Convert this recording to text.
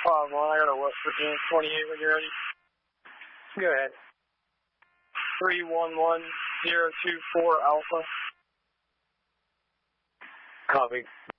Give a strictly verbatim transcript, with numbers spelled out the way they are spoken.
five one, I got a West Virginia twenty-eight when you're ready. Go ahead. three one one zero two four Alpha. Copy.